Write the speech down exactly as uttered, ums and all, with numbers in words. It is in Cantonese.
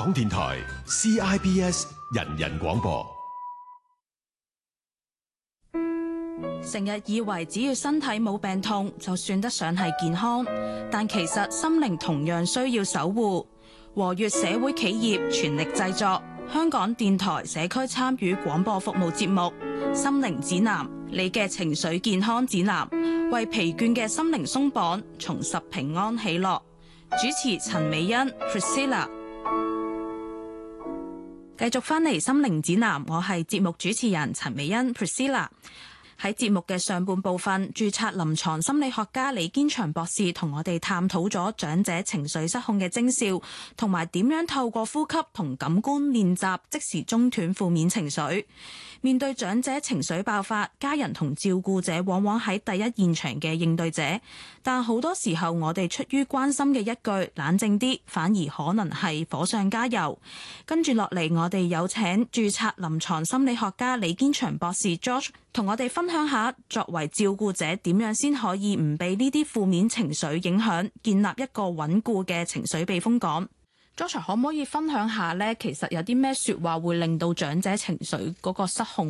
港電台 C I B S 人人廣播。 成日以為只要身體冇病痛就算得上係健康，但其實心靈同樣需要守護。和悅社會企業全力製作香港電台社區參與廣播服務節目《心靈指南》，你嘅情緒健康指南，為疲倦嘅心靈鬆綁，重拾平安喜樂。主持陳美欣 Priscilla。 繼續翻嚟《心靈指南》，我係節目主持人陳美欣 Priscilla。喺節目嘅上半部分，註冊臨床心理學家李堅祥博士同我哋探討咗長者情緒失控嘅徵兆，同埋點樣透過呼吸同感官練習即時中斷負面情緒。面對長者情緒爆發，家人同照顧者往往喺第一現場嘅應對者，但好多時候我哋出於關心嘅一句冷靜啲，反而可能係火上加油。跟住落嚟，我哋有請註冊臨床心理學家李堅祥博士 George 同我哋分享下，作為照顧者點樣先可以唔被呢啲負面情緒影響，建立一個穩固嘅情緒避風港。George 可唔可以分享下呢？其實有啲咩說話會令到長者情緒嗰個失控